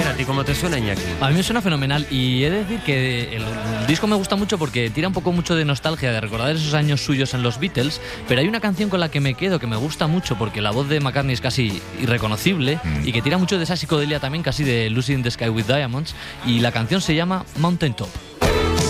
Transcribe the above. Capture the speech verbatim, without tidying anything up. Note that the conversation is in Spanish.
bien, ¿a ti cómo te suena, Iñaki? A mí me suena fenomenal y he de decir que el, el disco me gusta mucho porque tira un poco mucho de nostalgia, de recordar esos años suyos en los Beatles, pero hay una canción con la que me quedo que me gusta mucho porque la voz de McCartney es casi irreconocible mm. y que tira mucho de esa psicodelia también, casi de Lucy in the Sky with Diamonds, y la canción se llama Mountain Top.